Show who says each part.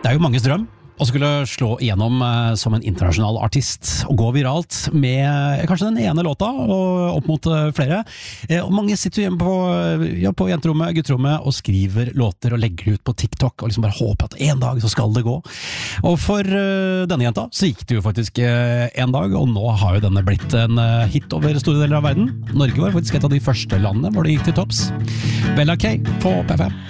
Speaker 1: Det jo manges drøm å skulle slå igjennom som en internasjonal artist og gå viralt med kanskje den ene låta og opp mot flere. Og mange sitter hjemme på jenterommet, gutterommet og skriver låter og legger det ut på TikTok og liksom bare håper at en dag så skal det gå. Og for denne jenta så gikk det jo faktisk en dag, og nå har jo denne blitt en hit over store deler av verden. Norge var faktisk et av de første landene hvor det gikk til topps. Bella K på P5.